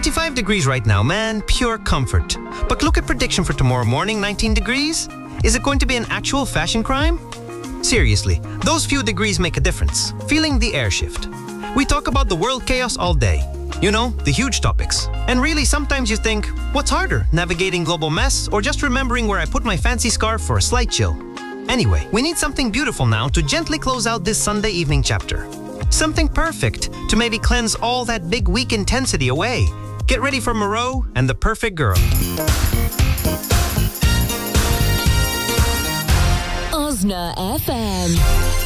25 degrees right now, man. Pure comfort. But look at prediction for tomorrow morning, 19 degrees. Is it going to be an actual fashion crime? Seriously, those few degrees make a difference. Feeling the air shift. We talk about the world chaos all day. You know, the huge topics. And really, sometimes you think, what's harder, navigating global mess or just remembering where I put my fancy scarf for a slight chill? Anyway, we need something beautiful now to gently close out this Sunday evening chapter. Something perfect to maybe cleanse all that big week intensity away. Get ready for Moreau and the perfect girl. Osna FM.